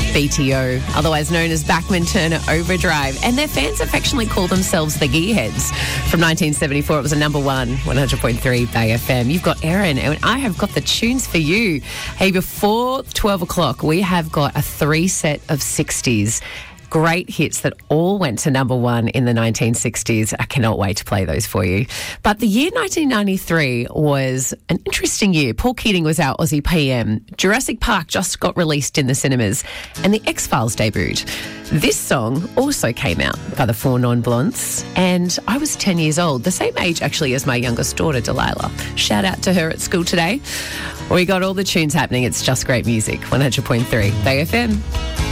BTO, otherwise known as Bachman Turner Overdrive, and their fans affectionately call themselves the Gearheads. From 1974, it was a number one, 100.3 Bay FM. You've got Erin, and I have got the tunes for you. Hey, before 12 o'clock, we have got a 3-set of 60s. Great hits that all went to number one in the 1960s. I cannot wait to play those for you. But the year 1993 was an interesting year. Paul Keating was our Aussie PM. Jurassic Park just got released in the cinemas, and the X-Files debuted. This song also came out by the Four Non-Blondes, and I was 10 years old, the same age actually as my youngest daughter, Delilah. Shout out to her at school today. We got all the tunes happening. It's just great music. 100.3 Bay FM.